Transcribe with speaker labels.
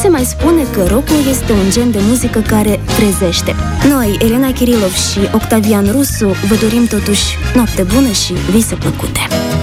Speaker 1: se mai spune că rock-ul este un gen de muzică care trezește. Noi, Elena Kirilov și Octavian Rusu, vă dorim totuși noapte bună și vise plăcute!